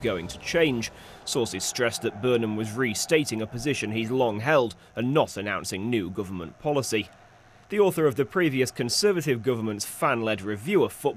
going to change. Sources stressed that Burnham was restating a position he's long held and not announcing new government policy. The author of the previous Conservative government's fan-led review of football